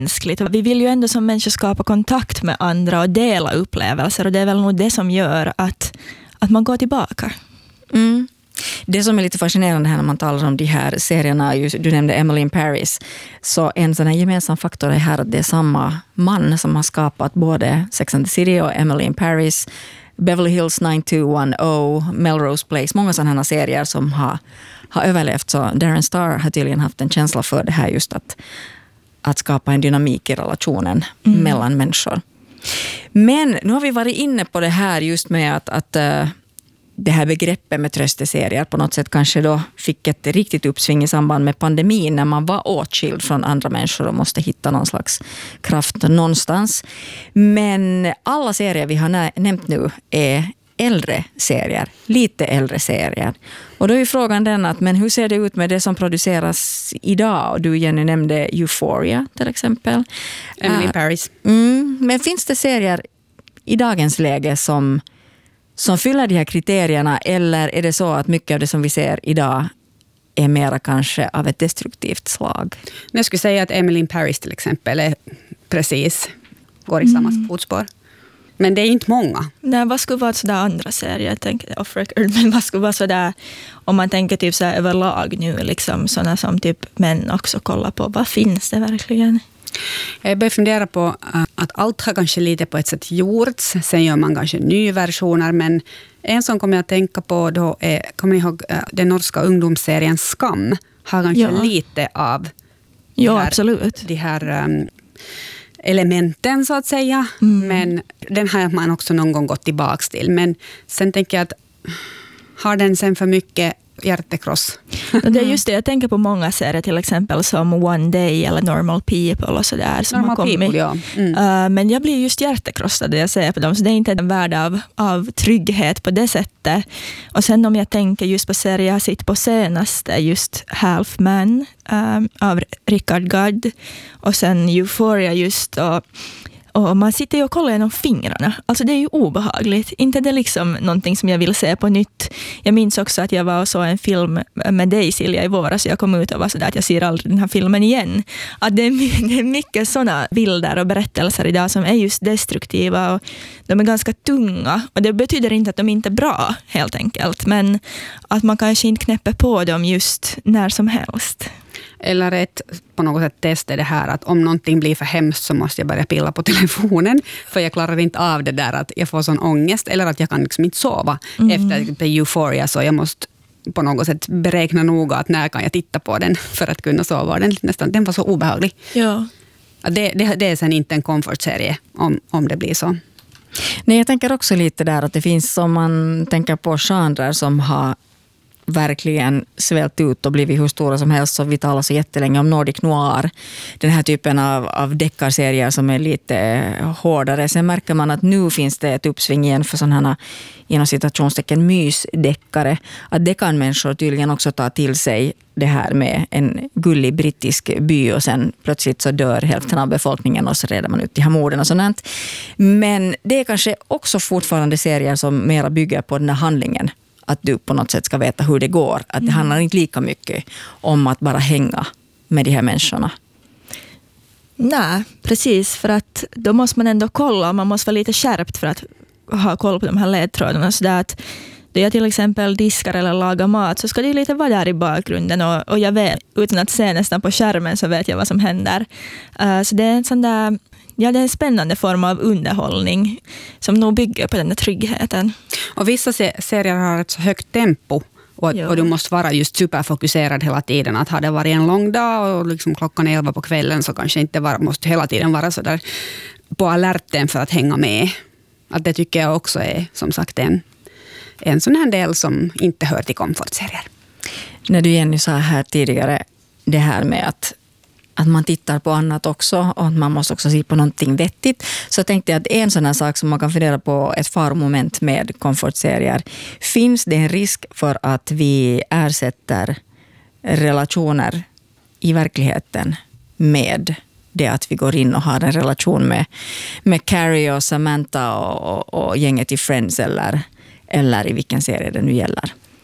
mänskligt. Vi vill ju ändå som människor skapa kontakt med andra och dela upplevelser, och det är väl nog det som gör att man går tillbaka. Mm. Det som är lite fascinerande här när man talar om de här serierna, du nämnde Emily in Paris, så en sån här gemensam faktor är här att det är samma man som har skapat både Sex and the City och Emily in Paris, Beverly Hills 90210, Melrose Place, många sådana här serier som har överlevt. Så Darren Star har tydligen haft en känsla för det här, just att skapa en dynamik i relationen mellan människor. Men nu har vi varit inne på det här just med att det här begreppet med trösteserier på något sätt kanske då fick ett riktigt uppsving i samband med pandemin, när man var åtskild från andra människor och måste hitta någon slags kraft någonstans. Men alla serier vi har nämnt nu är äldre serier, lite äldre serier. Och då är ju frågan den att, men hur ser det ut med det som produceras idag? Och du, Jenny, nämnde Euphoria till exempel. Emily in Paris. Men finns det serier i dagens läge som fyller de här kriterierna, eller är det så att mycket av det som vi ser idag är mera kanske av ett destruktivt slag? Jag skulle säga att Emily in Paris till exempel är precis, går i samma fotspår. Men det är inte många. Nej, vad skulle vara sådär andra serier? Jag tänker off record, men vad skulle vara sådär, om man tänker typ så här överlag nu, liksom sådana som typ män också kollar på, vad finns det verkligen? Jag börjar fundera på att allt har kanske lite på ett sätt gjorts. Sen gör man kanske nya versioner. Men en som kommer jag att tänka på då är, kommer ni ihåg den norska ungdomsserien Skam? Har kanske lite av absolut. De här elementen så att säga. Men den har man också någon gång gått tillbaka till. Men sen tänker jag att har den sen för mycket hjärtekross? Det är just det, jag tänker på många serier till exempel som One Day eller Normal People och sådär som har kommit. People, ja. Men jag blir just hjärtekrossad när jag ser på dem, så det är inte en värld av trygghet på det sättet. Och sen om jag tänker just på serier jag har sett på senaste, just Half Man av Richard Gadd, och sen Euphoria just, och man sitter ju och kollar genom fingrarna. Alltså det är ju obehagligt. Inte det liksom någonting som jag vill se på nytt. Jag minns också att jag var och såg en film med dig, Silja, i våras. Jag kom ut och var sådär att jag ser aldrig den här filmen igen. Att det är mycket sådana bilder och berättelser idag som är just destruktiva. Och de är ganska tunga. Och det betyder inte att de inte är bra, helt enkelt. Men att man kanske inte knäpper på dem just när som helst. Eller ett på något sätt test är det här att om någonting blir för hemskt så måste jag börja pilla på telefonen, för jag klarar inte av det där att jag får sån ångest, eller att jag kan liksom inte sova efter Euphoria, så jag måste på något sätt beräkna noga att när kan jag titta på den för att kunna sova. Den var så obehaglig. Ja. Det är sen inte en komfortserie om det blir så. Nej, jag tänker också lite där att det finns, som man tänker på genrer som har verkligen svält ut och blivit hur stora som helst, så vi talar så jättelänge om Nordic Noir, den här typen av deckarserier som är lite hårdare. Sen märker man att nu finns det ett uppsving igen för sådana här inom citationstecken mysdeckare, att det kan människor tydligen också ta till sig, det här med en gullig brittisk by och sen plötsligt så dör hälften av befolkningen och så reder man ut de här morden och sånt. Men det är kanske också fortfarande serier som mera bygger på den här handlingen, att du på något sätt ska veta hur det går. Att det handlar inte lika mycket om att bara hänga med de här människorna. Nej, precis. För att då måste man ändå kolla. Man måste vara lite skärpt för att ha koll på de här ledtrådarna. Så att då jag till exempel diskar eller lagar mat, så ska det lite vara där i bakgrunden. Och jag vet, utan att se nästan på skärmen, så vet jag vad som händer. Så det är en sån där... Ja, det är en spännande form av underhållning som nog bygger på den där tryggheten. Och vissa serier har ett så högt tempo och du måste vara just superfokuserad hela tiden. Att ha det varit en lång dag och liksom klockan 11 på kvällen, så kanske inte måste hela tiden vara så där på alerten för att hänga med. Att det tycker jag också är som sagt en sån här del som inte hör till komfortserier. När du Jenny sa här tidigare det här med att man tittar på annat också och att man måste också se på någonting vettigt, så tänkte jag att en sån här sak som man kan fundera på, ett faromoment med komfortserier, finns det en risk för att vi ersätter relationer i verkligheten med det att vi går in och har en relation med Carrie och Samantha och gänget i Friends eller i vilken serie det nu gäller?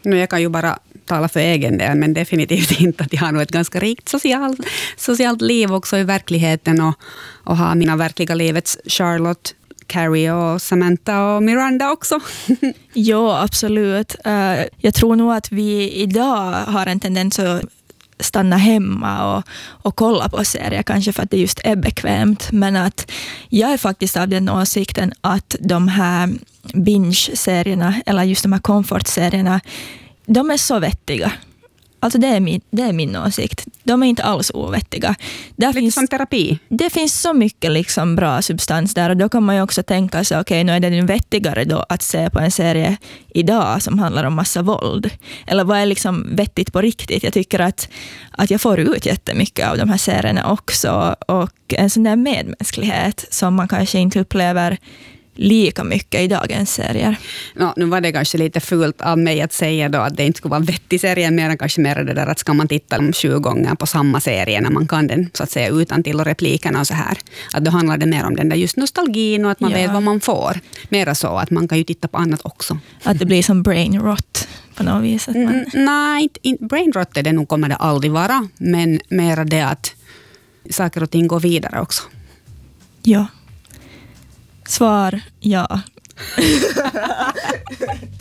Nu, jag kan ju bara tala för egen del, men definitivt inte att jag har nog ett ganska rikt socialt liv också i verkligheten och har mina verkliga livets Charlotte, Carrie och Samantha och Miranda också. Ja, absolut. Jag tror nog att vi idag har en tendens att stanna hemma och kolla på serier, kanske för att det just är bekvämt. Men att jag är faktiskt av den åsikten att de här binge-serierna, eller just de här comfort-serierna, de är så vettiga. Alltså det är min åsikt. De är inte alls ovettiga. Lite som terapi. Det finns så mycket liksom bra substans där, och då kan man ju också tänka sig, okej, nu är det vettigare då att se på en serie idag som handlar om massa våld. Eller vad är liksom vettigt på riktigt? Jag tycker att jag får ut jättemycket av de här serierna också, och en sån där medmänsklighet som man kanske inte upplever lika mycket i dagens serier. Nu var det kanske lite fult av mig att säga då att det inte skulle vara vettig serie, mer kanske mer det där att ska man titta 20 gånger på samma serie när man kan den så att säga utan till och replikerna och så här. Att då handlar det mer om den där just nostalgin och att man vet vad man får. Mera så att man kan ju titta på annat också. Att det blir som brain rot på något vis. Nej, brain rot är det nog kommer det aldrig vara, men mera det att saker och ting går vidare också. Ja. Svar ja.